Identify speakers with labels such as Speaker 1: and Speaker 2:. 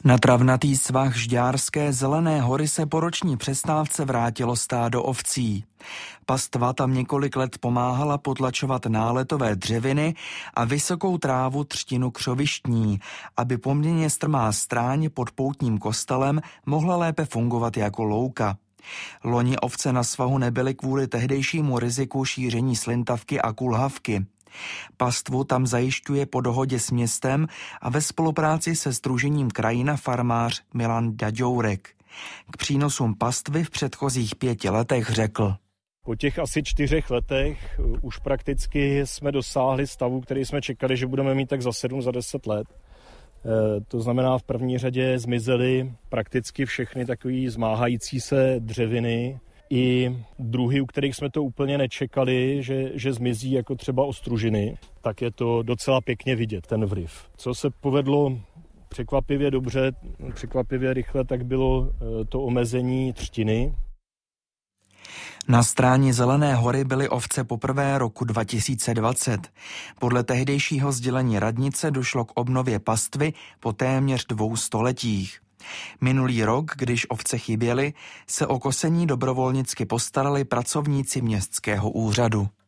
Speaker 1: Na travnatý svah Žďárské Zelené hory se po roční přestávce vrátilo stádo ovcí. Pastva tam několik let pomáhala potlačovat náletové dřeviny a vysokou trávu třtinu křovištní, aby poměrně strmá stráň pod poutním kostelem mohla lépe fungovat jako louka. Loni ovce na svahu nebyly kvůli tehdejšímu riziku šíření slintavky a kulhavky. Pastvu tam zajišťuje po dohodě s městem a ve spolupráci se sdružením Krajina farmář Milan Daďourek. K přínosům pastvy v předchozích 5 letech řekl:
Speaker 2: Po těch asi 4 letech už prakticky jsme dosáhli stavu, který jsme čekali, že budeme mít tak za 10 let. To znamená, v první řadě zmizely prakticky všechny takové zmáhající se dřeviny i druhy, u kterých jsme to úplně nečekali, že zmizí, jako třeba ostružiny, tak je to docela pěkně vidět, ten vliv. Co se povedlo překvapivě dobře, překvapivě rychle, tak bylo to omezení třtiny.
Speaker 1: Na stráni Zelené hory byly ovce poprvé roku 2020. Podle tehdejšího sdělení radnice došlo k obnově pastvy po téměř 2 stoletích. Minulý rok, když ovce chyběly, se o kosení dobrovolnicky postarali pracovníci městského úřadu.